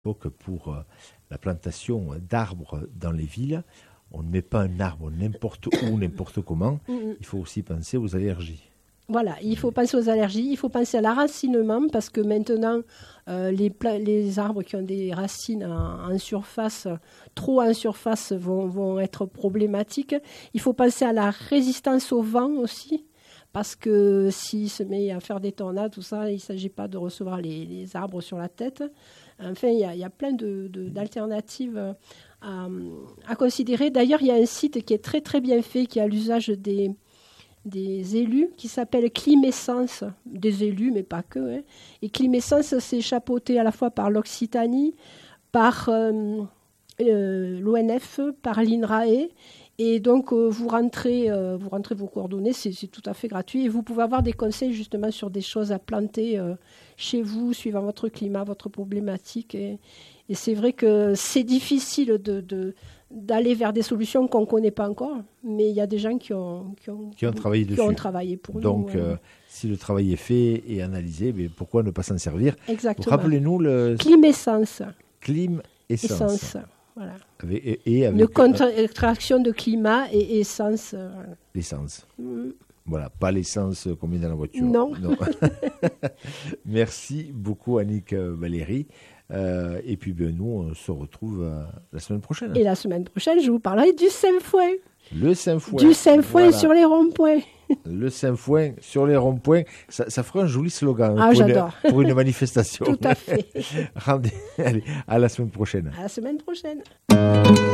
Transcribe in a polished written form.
que pour la plantation d'arbres dans les villes, on ne met pas un arbre n'importe où, n'importe comment. Il faut aussi penser aux allergies. Voilà, il faut penser aux allergies, il faut penser à l'enracinement parce que maintenant, les arbres qui ont des racines en surface, trop en surface, vont être problématiques. Il faut penser à la résistance au vent aussi. Parce que s'il se met à faire des tornades, tout ça, il ne s'agit pas de recevoir les arbres sur la tête. Enfin, il y a plein d'alternatives à considérer. D'ailleurs, il y a un site qui est très très bien fait, qui a l'usage des élus, qui s'appelle Climessence. Des élus, mais pas que. Hein. Et Climessence, c'est chapeauté à la fois par l'Occitanie, par l'ONF, par l'INRAE. Et donc, vous rentrez vos coordonnées, c'est tout à fait gratuit. Et vous pouvez avoir des conseils justement sur des choses à planter chez vous, suivant votre climat, votre problématique. Et c'est vrai que c'est difficile d'aller vers des solutions qu'on ne connaît pas encore. Mais il y a des gens qui ont travaillé dessus. Qui ont travaillé pour nous. Donc, si le travail est fait et analysé, mais pourquoi ne pas s'en servir? Exactement. Rappelez-nous le... Climessence. Climessence. Voilà. Avec une contraction de climat et essence. L'essence. Voilà, pas l'essence qu'on met dans la voiture. Non. Merci beaucoup, Annick Valéry. Et puis, nous, on se retrouve la semaine prochaine. Et la semaine prochaine, je vous parlerai du Saint-Fouin. Le Saint-Fouin. Du Saint-Fouin voilà. Sur les ronds-points. Le Saint-Fouin sur les ronds-points, ça ferait un joli slogan pour une manifestation. Tout à fait. Allez, à la semaine prochaine. À la semaine prochaine.